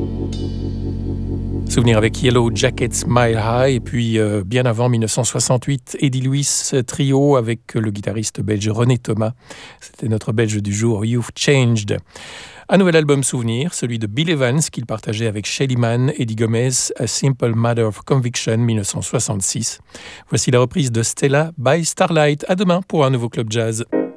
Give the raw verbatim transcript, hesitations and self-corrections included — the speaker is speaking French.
Souvenir avec Yellow Jackets Mile High, et puis euh, bien avant dix-neuf cent soixante-huit, Eddie Lewis Trio avec le guitariste belge René Thomas. C'était notre belge du jour, You've Changed. Un nouvel album souvenir, celui de Bill Evans qu'il partageait avec Shelly Manne, Eddie Gomez, A Simple Matter of Conviction dix-neuf cent soixante-six. Voici la reprise de Stella by Starlight. À demain pour un nouveau Club Jazz.